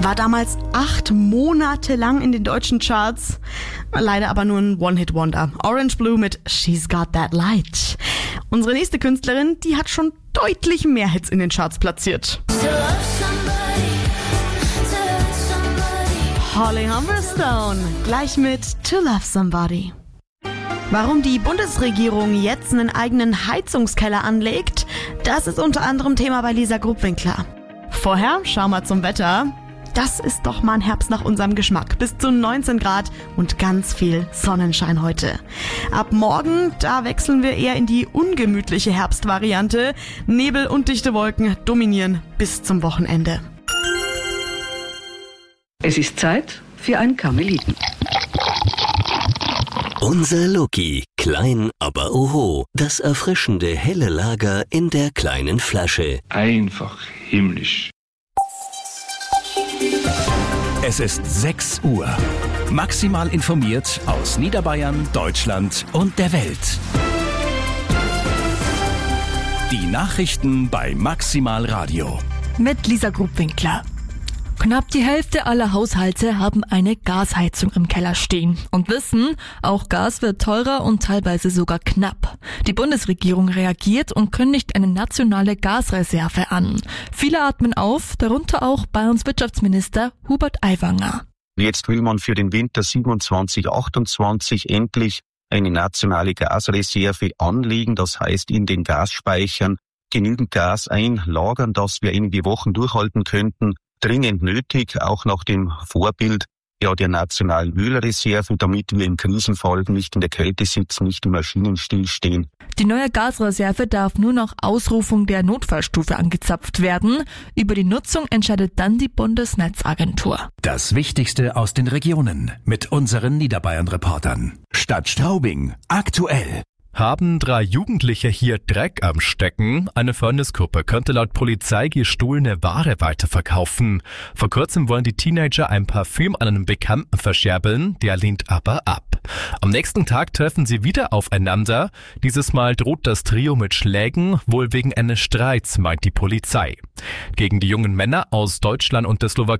War damals 8 Monate lang in den deutschen Charts. Leider aber nur ein One-Hit-Wonder. Orange Blue mit She's Got That Light. Unsere nächste Künstlerin, die hat schon deutlich mehr Hits in den Charts platziert. Holly Humberstone, gleich mit To Love Somebody. Warum die Bundesregierung jetzt einen eigenen Heizungskeller anlegt, das ist unter anderem Thema bei Lisa Grubwinkler. Vorher schauen wir zum Wetter. Das ist doch mal ein Herbst nach unserem Geschmack. Bis zu 19 Grad und ganz viel Sonnenschein heute. Ab morgen, da wechseln wir eher in die ungemütliche Herbstvariante. Nebel und dichte Wolken dominieren bis zum Wochenende. Es ist Zeit für ein Karmeliten. Unser Lucky, klein aber oho, das erfrischende helle Lager in der kleinen Flasche. Einfach himmlisch. Es ist 6 Uhr. Maximal informiert aus Niederbayern, Deutschland und der Welt. Die Nachrichten bei Maximal Radio. Mit Lisa Grubwinkler. Knapp die Hälfte aller Haushalte haben eine Gasheizung im Keller stehen und wissen, auch Gas wird teurer und teilweise sogar knapp. Die Bundesregierung reagiert und kündigt eine nationale Gasreserve an. Viele atmen auf, darunter auch Bayerns Wirtschaftsminister Hubert Aiwanger. Jetzt will man für den Winter 27/28 endlich eine nationale Gasreserve anlegen, das heißt in den Gasspeichern genügend Gas einlagern, dass wir einige Wochen durchhalten könnten. Dringend nötig, auch nach dem Vorbild der nationalen Ölreserve, damit wir im Krisenfall nicht in der Kälte sitzen, nicht im Maschinen stillstehen. Die neue Gasreserve darf nur nach Ausrufung der Notfallstufe angezapft werden. Über die Nutzung entscheidet dann die Bundesnetzagentur. Das Wichtigste aus den Regionen mit unseren Niederbayern-Reportern. Stadt Straubing, aktuell. Haben 3 Jugendliche hier Dreck am Stecken? Eine Freundesgruppe könnte laut Polizei gestohlene Ware weiterverkaufen. Vor kurzem wollen die Teenager ein Parfüm an einen Bekannten verscherbeln, der lehnt aber ab. Am nächsten Tag treffen sie wieder aufeinander. Dieses Mal droht das Trio mit Schlägen, wohl wegen eines Streits, meint die Polizei. Gegen die jungen Männer aus Deutschland und der Slowakei